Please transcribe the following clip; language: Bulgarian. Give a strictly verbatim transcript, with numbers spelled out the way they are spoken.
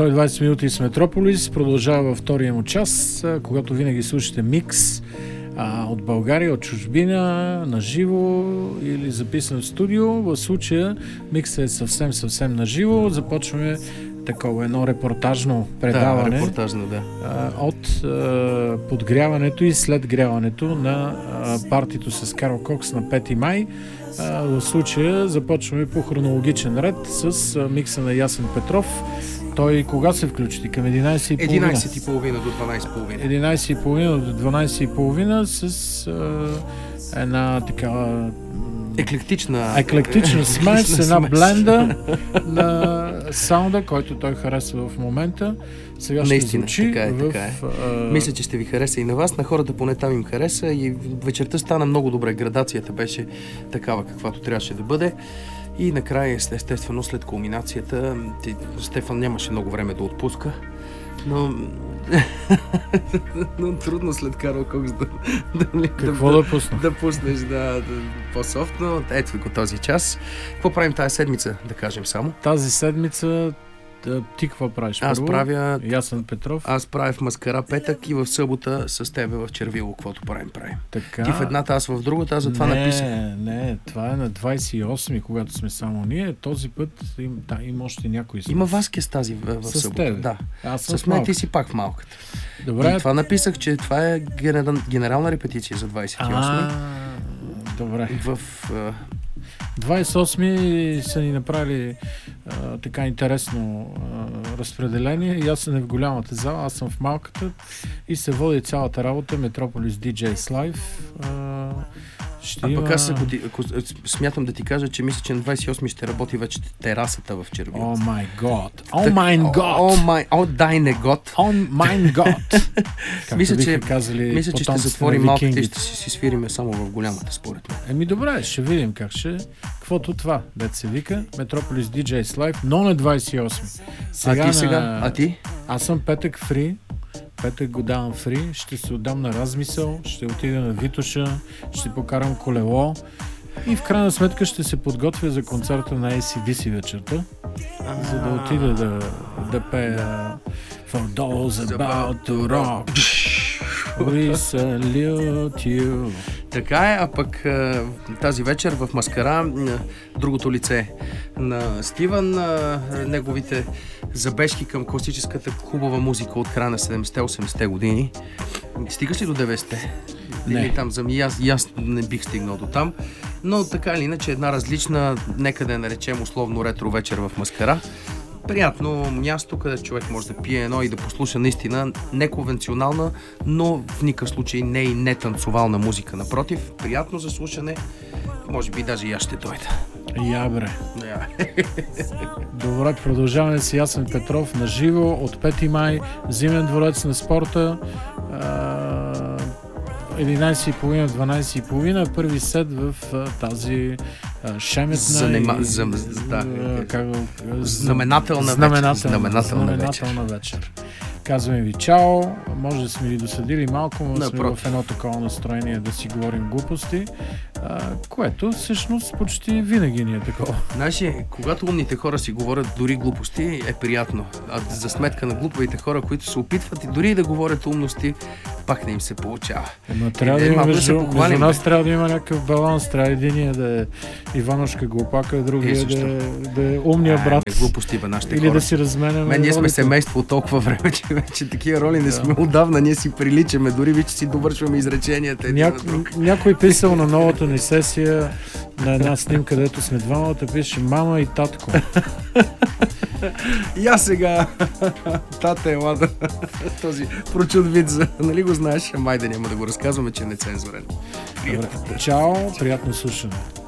сто и двадесет минути с Метрополис. Продължава във втория му час, когато винаги слушате микс а, от България, от чужбина, на живо или записан в студио. В случая миксът е съвсем, съвсем на живо. Започваме такова едно репортажно предаване. Да, репортажно, да. А, от а, подгряването и след гряването на а, партито с Карл Кокс на пети май. А, в случая започваме по хронологичен ред с а, микса на Ясен Петров. Той кога се включи? Към единадесет и половина? единадесет и половина до дванадесет и половина. единадесет и половина до дванадесет и половина с а, една такава Еклектична, еклектична смес, една бленда на саунда, който той харесва в момента. Сега ще Наистина, звучи така е, в... така е. А... Мисля, че ще ви хареса и на вас, на хората поне там им хареса и вечерта стана много добре. Градацията беше такава, каквато трябваше да бъде. И накрая, естествено, след кулминацията, Стефан нямаше много време да отпуска, но... но трудно след Карл Кокс да... да Какво да, да пусна? Да пуснеш, да, да по-софт, но ето го този час. Какво правим тази седмица, да кажем само? Тази седмица да, ти какво правиш? Аз първо? правя... Ясен Петров. Аз правя в Маскара петък и в събота с тебе в Червило, каквото правим, правим. Така... Ти в едната, аз в другата, аз затова не, написах. Не, не, това е на двадесет и осми, когато сме само ние. Този път им, да, има още някой. Има Васкес тази в, в с събота. тебе. Да. Аз с мен ти си пак в малката. Добре. И това написах, че това е генерал, генерална репетиция за двадесет и осми. А, добре. В... двадесет и осми са ни направили а, така интересно а, разпределение. И аз съм в голямата зала, аз съм в малката и се води цялата работа Метрополис ди джей Live. А, ще а има... пък аз ако ти, ако, смятам да ти кажа, че мисля, че на двадесет и осми ще работи вече терасата в Червило. О май гот! О май гот! О май... О дай не гот! О май гот! Мисля, че, казали, мисля, че ще затворим малката и ще си, си свириме само в голямата, според мен. Еми добре, ще видим как ще. Каквото това, дет се вика, Метрополис ди джей Live, но на двадесет и осми. Сега а ти сега? На... А ти? Аз съм петък фри. Петък го давам фри. Ще се отдам на размисъл, ще отида на Витоша, ще покарам колело и в крайна сметка ще се подготвя за концерта на ей си ди си вечерта, за да отида да, да пея For those about to rock we salute you. Така е, а пък тази вечер в Маскара другото лице на Стивън, неговите забежки към класическата хубава музика от края на седемдесетте-осемдесетте години. Стигаш ли до деветдесетте? Не. Там, за ми, аз, аз не бих стигнал до там, но така или иначе една различна, нека да наречем условно ретро вечер в Маскара. Приятно място, където човек може да пие едно и да послуша наистина неконвенционална, но в никакъв случай не и не танцовална музика. Напротив, приятно за слушане. Може би даже и аз ще дойда. Я, бре. Yeah. Добре, продължаваме с Ясен Петров на живо от пети май, Зимен дворец на спорта. единадесет и половина, дванадесет и половина, първи сет в а, тази а, шеметна Занема, и, зам, да, как, знаменателна, знаменателна, вечер. знаменателна, знаменателна вечер. вечер. Казваме ви чао, може да сме ви досъдили малко, но сме в едно такова настроение да си говорим глупости, а, което всъщност почти винаги ни е такова. Знаеш, когато умните хора си говорят дори глупости, е приятно. А за сметка на глупавите хора, които се опитват и дори да говорят умности, пак не им се получава. Но трябва да има, между, между нас трябва да има някакъв баланс. Трябва единия да е Иванушка глупака, другия е, да, е, да е умния а, брат. Е, глупости бе нашите или хора. Да си разменяме. Мен ние сме семейство от толкова време, че вече такива роли не сме да. Отдавна. Ние си приличаме, дори вече си довършваме изреченията. Няко, някой писал на новата ни сесия на една снимка, където сме двамата, пише мама и татко. И аз сега, тата е лада, този прочут вид за, нали го знаеш, май да няма да го разказваме, че не е цензурен. Добре. Чао, приятно слушане.